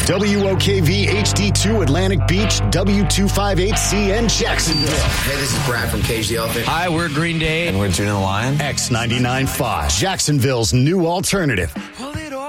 WOKV HD2 Atlantic Beach, W258CN Jacksonville. Hey, this is Brad from Cage the Elephant. Hi, we're Green Day. And we're Tune the Lion. X99.5, Jacksonville's new alternative.